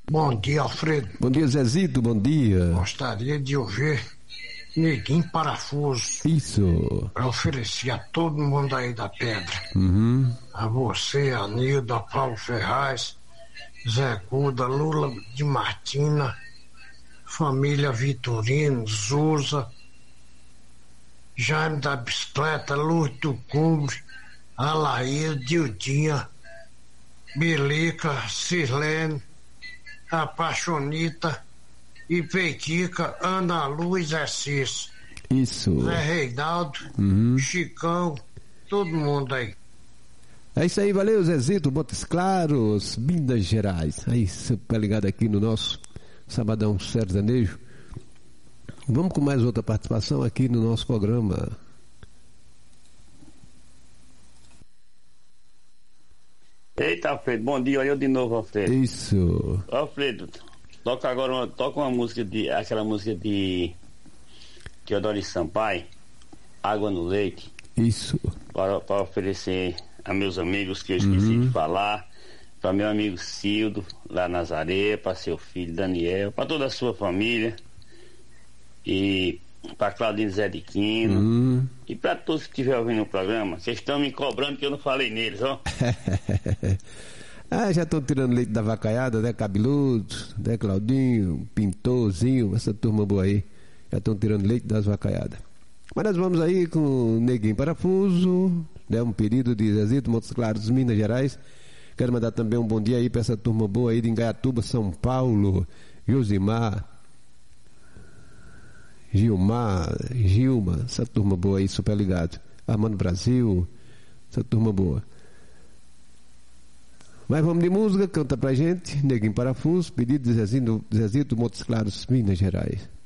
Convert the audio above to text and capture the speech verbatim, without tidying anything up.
Bom dia, Alfredo. Bom dia, Zezito, bom dia. Gostaria de ouvir Neguinho Parafuso. Isso. Para oferecer a todo mundo aí da Pedra. Uhum. A você, a Nilda, a Paulo Ferraz, Zé Guda, Lula de Martina, família Vitorino, Zuza, Jaime da Bicicleta, Luz do Cubre, Alair, Dildinha, Belica, Sirlene, a Paixonita e Peitica, Ana Luz Assis. Isso. Zé Reinaldo, Uhum. Chicão, todo mundo aí. É isso aí, valeu, Zezito, Montes Claros, Minas Gerais. Aí, super ligado aqui no nosso Sabadão Sertanejo. Vamos com mais outra participação aqui no nosso programa. Eita, Alfredo, bom dia, olha eu de novo, Alfredo. Isso. Alfredo, toca agora uma, toca uma música de, aquela música de Teodoro Sampaio, Água no Leite. Isso. Para, para oferecer a meus amigos que eu esqueci Uhum. de falar, para meu amigo Cildo, lá na Nazaré, para seu filho Daniel, para toda a sua família, e para Claudinho Zé de Quino, Uhum. e para todos que estiverem ouvindo o programa, vocês estão me cobrando que eu não falei neles, ó. Ah, já estão tirando leite da vacaiada, né? Cabeludo, né? Claudinho, Pintorzinho, essa turma boa aí. Já estão tirando leite das vacaiadas. Mas nós vamos aí com o Neguinho Parafuso, né? Um pedido de Zezito, Montes Claros, Minas Gerais. Quero mandar também um bom dia aí para essa turma boa aí de Ingaiatuba, São Paulo, Josimar, Gilmar, Gilma, essa turma boa aí, super ligado. Armando Brasil, essa turma boa. Mas vamos de música, canta pra gente, Neguinho Parafuso, pedido de Zezito, Zezito Montes Claros, Minas Gerais.